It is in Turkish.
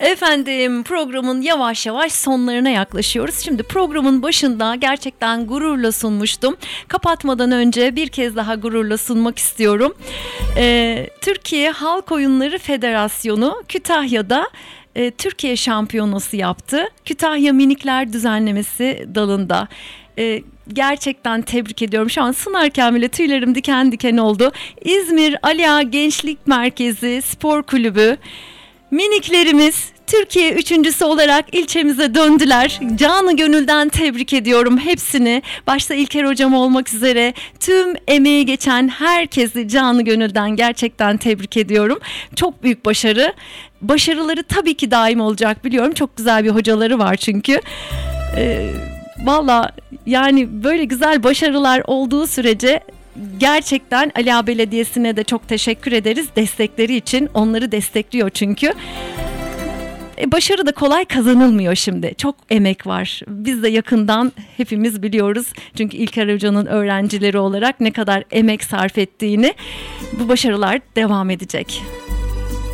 Efendim, programın yavaş yavaş sonlarına yaklaşıyoruz. Şimdi programın başında gerçekten gururla sunmuştum. Kapatmadan önce bir kez daha gururla sunmak istiyorum. Türkiye Halk Oyunları Federasyonu Kütahya'da Türkiye şampiyonası yaptı. Kütahya Minikler Düzenlemesi dalında. Gerçekten tebrik ediyorum. Şu an sunarken bile tüylerim diken diken oldu. İzmir Ali Ağa Gençlik Merkezi Spor Kulübü miniklerimiz Türkiye üçüncüsü olarak ilçemize döndüler. Canı gönülden tebrik ediyorum hepsini. Başta İlker hocam olmak üzere tüm emeği geçen herkesi canı gönülden gerçekten tebrik ediyorum. Çok büyük başarı. Başarıları tabii ki daim olacak biliyorum. Çok güzel bir hocaları var çünkü. Valla yani böyle güzel başarılar olduğu sürece gerçekten Ali Ağa Belediyesi'ne de çok teşekkür ederiz destekleri için. Onları destekliyor çünkü. Başarı da kolay kazanılmıyor şimdi. Çok emek var. Biz de yakından hepimiz biliyoruz. Çünkü İlker Hoca'nın öğrencileri olarak ne kadar emek sarf ettiğini. Bu başarılar devam edecek.